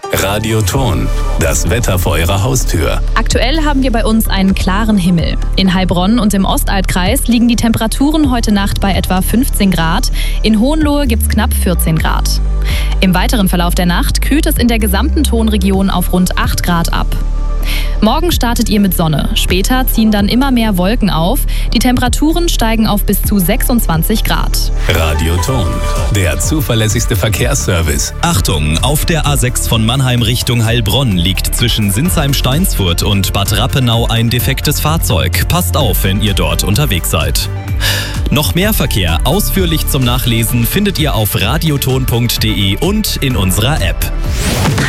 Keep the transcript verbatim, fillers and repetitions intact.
Radioton, das Wetter vor Ihrer Haustür. Aktuell haben wir bei uns einen klaren Himmel. In Heilbronn und im Ostalbkreis liegen die Temperaturen heute Nacht bei etwa fünfzehn Grad. In Hohenlohe gibt es knapp vierzehn Grad. Im weiteren Verlauf der Nacht kühlt es in der gesamten Tonregion auf rund acht Grad ab. Morgen startet ihr mit Sonne. Später ziehen dann immer mehr Wolken auf. Die Temperaturen steigen auf bis zu sechsundzwanzig Grad. Radioton, der zuverlässigste Verkehrsservice. Achtung, auf der A sechs von Mannheim Richtung Heilbronn liegt zwischen Sinsheim-Steinsfurt und Bad Rappenau ein defektes Fahrzeug. Passt auf, wenn ihr dort unterwegs seid. Noch mehr Verkehr ausführlich zum Nachlesen findet ihr auf radioton punkt de und in unserer App.